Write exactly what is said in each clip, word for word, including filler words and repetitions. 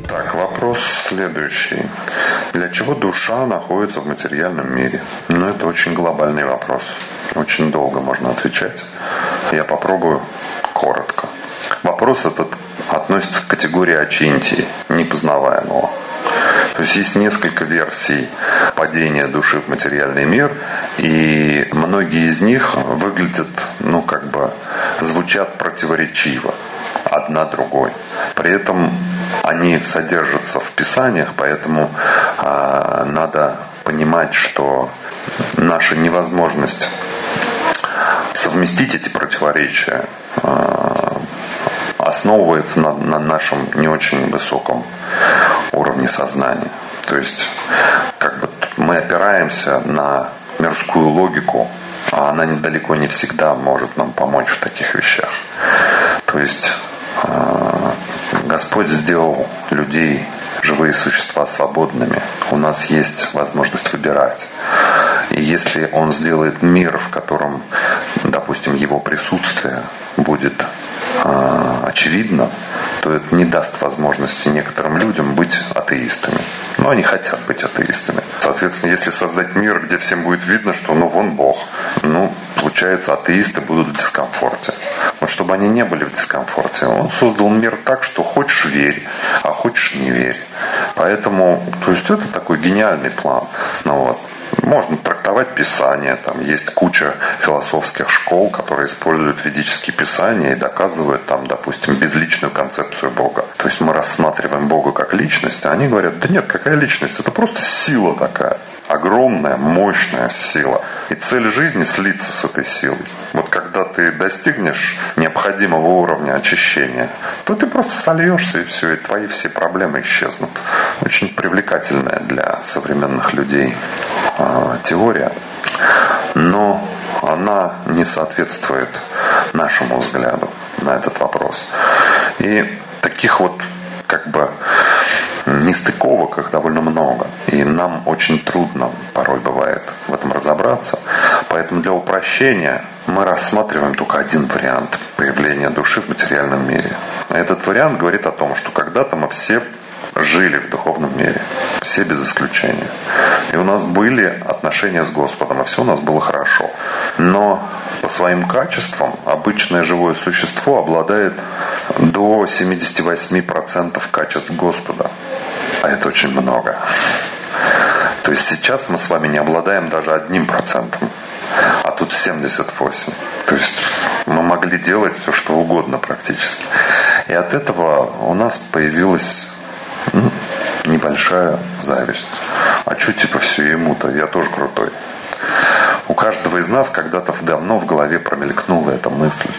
Так, вопрос следующий. Для чего душа находится в материальном мире? Ну, это очень глобальный вопрос. Очень долго можно отвечать. Я попробую коротко. Вопрос этот относится к категории ачинтии, непознаваемого. То есть есть несколько версий падения души в материальный мир, и многие из них выглядят, ну, как бы, звучат противоречиво одна другой. При этом они содержатся в Писаниях, поэтому э, надо понимать, что наша невозможность совместить эти противоречия э, основывается на, на нашем не очень высоком уровне сознания. То есть, как бы, мы опираемся на мирскую логику, а она далеко не всегда может нам помочь в таких вещах. То есть Господь сделал людей, живые существа, свободными. У нас есть возможность выбирать. И если Он сделает мир, в котором, допустим, Его присутствие будет э, очевидно, то это не даст возможности некоторым людям быть атеистами. Но они хотят быть атеистами. Соответственно, если создать мир, где всем будет видно, что ну вон Бог, ну, получается, атеисты будут в дискомфорте. Вот чтобы они не были в дискомфорте, Он создал мир так, что хочешь верь, а хочешь не верь. Поэтому, то есть это такой гениальный план. Ну, вот. Можно трактовать Писание, там есть куча философских школ, которые используют ведические писания и доказывают там, допустим, безличную концепцию Бога. То есть мы рассматриваем Бога как личность, а они говорят, да нет, какая личность, это просто сила такая. Огромная, мощная сила. И цель жизни слиться с этой силой. Вот когда ты достигнешь необходимого уровня очищения, то ты просто сольешься, и все, и твои все проблемы исчезнут. Очень привлекательная для современных людей э, теория, но она не соответствует нашему взгляду на этот вопрос. И таких вот как бы нестыковок их довольно много. И нам очень трудно порой бывает в этом разобраться. Поэтому для упрощения мы рассматриваем только один вариант появления души в материальном мире. Этот вариант говорит о том, что когда-то мы все жили в духовном мире. Все без исключения. И у нас были отношения с Господом, и все у нас было хорошо. Но по своим качествам обычное живое существо обладает до семьдесят восемь процентов качеств Господа. А это очень много. То есть сейчас мы с вами не обладаем даже одним процентом, а тут семьдесят восемь. То есть мы могли делать все, что угодно практически. И от этого у нас появилась ну, небольшая зависть. А что типа все ему-то? Я тоже крутой. У каждого из нас когда-то давно в голове промелькнула эта мысль.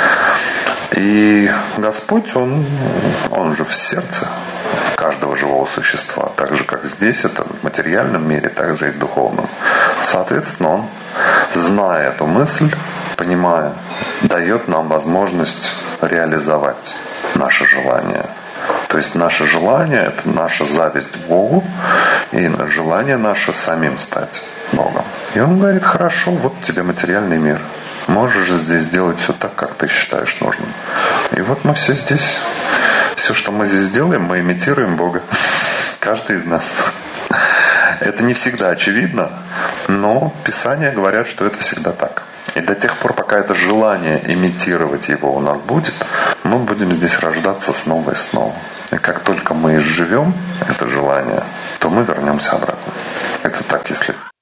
И Господь, Он, Он же в сердце каждого живого существа. Так же, как здесь, это в материальном мире, так же и в духовном. Соответственно, Он, зная эту мысль, понимая, дает нам возможность реализовать наше желание. То есть наше желание – это наша зависть к Богу и желание наше самим стать Богом. И Он говорит, хорошо, вот тебе материальный мир. Можешь здесь делать все так, как ты считаешь нужным. И вот мы все здесь. Все, что мы здесь делаем, мы имитируем Бога. Каждый из нас. Это не всегда очевидно, но Писания говорят, что это всегда так. И до тех пор, пока это желание имитировать Его у нас будет, мы будем здесь рождаться снова и снова. И как только мы изживем это желание, то мы вернемся обратно. Это так, если